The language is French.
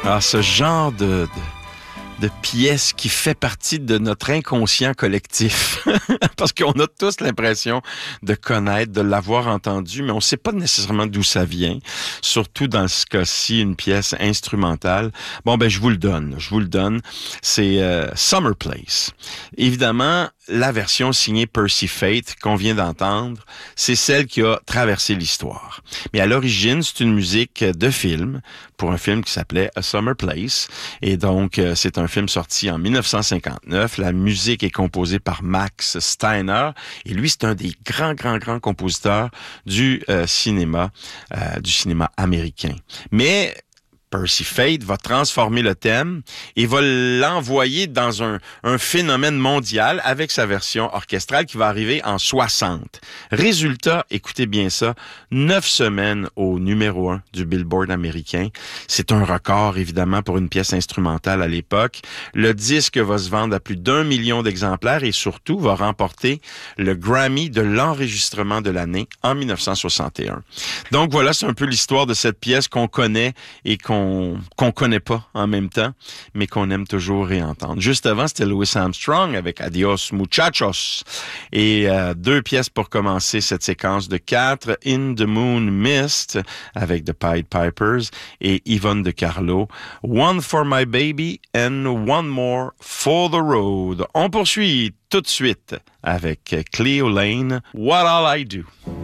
Ah, ce genre de pièce qui fait partie de notre inconscient collectif. Parce qu'on a tous l'impression de connaître, de l'avoir entendu, mais on ne sait pas nécessairement d'où ça vient. Surtout dans ce cas-ci, une pièce instrumentale. Bon, ben, je vous le donne. C'est Summer Place. Évidemment, la version signée Percy Faith qu'on vient d'entendre, c'est celle qui a traversé l'histoire. Mais à l'origine, c'est une musique de film, pour un film qui s'appelait A Summer Place. Et donc, c'est un film sorti en 1959. La musique est composée par Max Steiner. Et lui, c'est un des grands compositeurs du cinéma américain. Mais Percy Faith va transformer le thème et va l'envoyer dans un phénomène mondial avec sa version orchestrale qui va arriver en 60. Résultat, écoutez bien ça, 9 semaines au numéro 1 du Billboard américain. C'est un record, évidemment, pour une pièce instrumentale à l'époque. Le disque va se vendre à plus d'1 million d'exemplaires et surtout va remporter le Grammy de l'enregistrement de l'année en 1961. Donc voilà, c'est un peu l'histoire de cette pièce qu'on connaît et qu'on connaît pas en même temps, mais qu'on aime toujours réentendre. Juste avant, c'était Louis Armstrong avec Adios Muchachos. Et 2 pièces pour commencer cette séquence de 4. In the Moon Mist avec The Pied Pipers et Yvonne de Carlo. One for my baby and one more for the road. On poursuit tout de suite avec Cleo Lane, What All I Do.